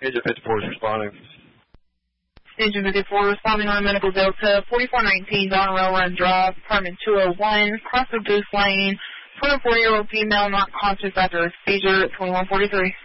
Engine 54 is responding. Engine 54 responding on Medical Delta, 4419 Don Rail Run Drive, apartment 201, cross the Goose Lane, 24-year-old female not conscious after a seizure at 2143.